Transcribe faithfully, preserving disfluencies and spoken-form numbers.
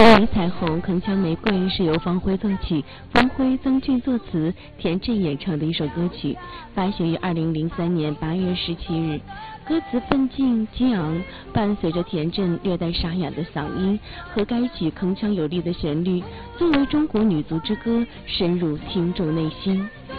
《迷彩虹铿锵玫瑰》是由方辉作曲，方辉、曾俊作词，田震演唱的一首歌曲，发行于二零零三年八月十七日。歌词奋进激昂，伴随着田震略带沙哑的嗓音和该曲铿锵有力的旋律，作为中国女足之歌，深入听众内心。